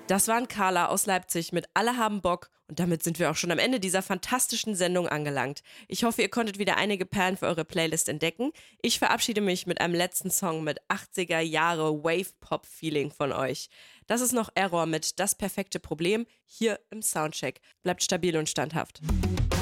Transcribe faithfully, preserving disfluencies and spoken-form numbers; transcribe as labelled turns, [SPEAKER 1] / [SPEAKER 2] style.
[SPEAKER 1] Das waren Carla aus Leipzig mit Alle haben Bock und damit sind wir auch schon am Ende dieser fantastischen Sendung angelangt. Ich hoffe, ihr konntet wieder einige Perlen für eure Playlist entdecken. Ich verabschiede mich mit einem letzten Song mit achtziger Jahre Wave-Pop-Feeling von euch. Das ist noch Error mit Das perfekte Problem hier im Soundcheck. Bleibt stabil und standhaft.